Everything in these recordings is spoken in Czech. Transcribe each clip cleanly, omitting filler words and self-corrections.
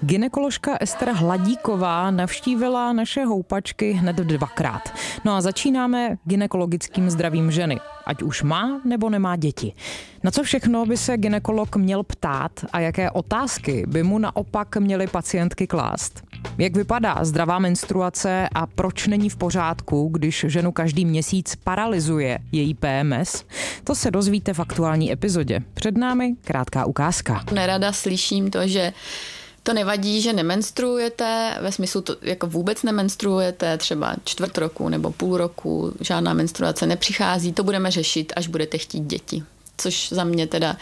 Gynekoložka Ester Hladíková navštívila naše houpačky hned 2krát. No a začínáme gynekologickým zdravím ženy, ať už má nebo nemá děti. Na co všechno by se gynekolog měl ptát a jaké otázky by mu naopak měly pacientky klást? Jak vypadá zdravá menstruace a proč není v pořádku, když ženu každý měsíc paralyzuje její PMS? To se dozvíte v aktuální epizodě. Před námi krátká ukázka. Nerada slyším to, že to nevadí, že nemenstruujete, ve smyslu to jako vůbec nemenstruujete, třeba čtvrt roku nebo půl roku, žádná menstruace nepřichází, to budeme řešit, až budete chtít děti. Což za mě teda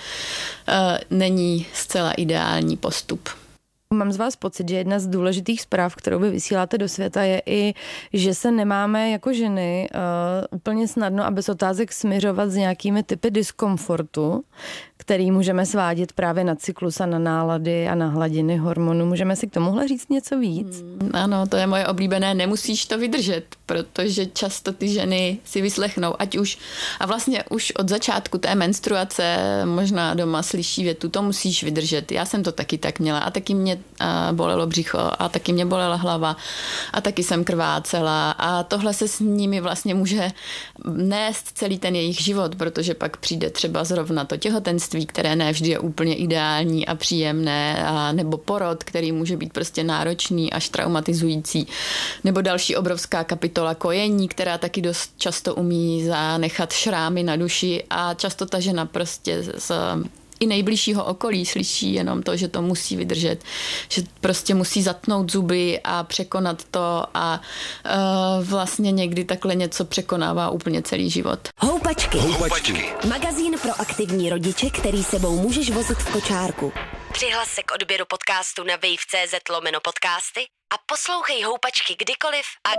není zcela ideální postup. Mám z vás pocit, že jedna z důležitých zpráv, kterou vy vysíláte do světa, je i, že se nemáme jako ženy úplně snadno a bez otázek smiřovat s nějakými typy diskomfortu, který můžeme svádět právě na cyklus a na nálady a na hladiny hormonů. Můžeme si k tomuhle říct něco víc? Ano, to je moje oblíbené, nemusíš to vydržet, protože často ty ženy si vyslechnou, ať už, a vlastně už od začátku té menstruace možná doma slyší větu, to musíš vydržet. Já jsem to taky tak měla a taky mě bolelo břicho a taky mě bolela hlava a taky jsem krvácela a tohle se s nimi vlastně může nést celý ten jejich život, protože pak přijde třeba zrovna to těhotenství, které ne vždy je úplně ideální a příjemné, nebo porod, který může být prostě náročný až traumatizující, nebo další obrovská kapitola kojení, která taky dost často umí zanechat šrámy na duši a často ta žena prostě i nejbližšího okolí slyší jenom to, že to musí vydržet, že prostě musí zatnout zuby a překonat to a vlastně někdy takhle něco překonává úplně celý život. Houpačky. Magazín pro aktivní rodiče, který sebou můžeš vozit v kočárku. Přihlas se k odběru podcastu na wave.cz/podcasty a poslouchej Houpačky kdykoliv a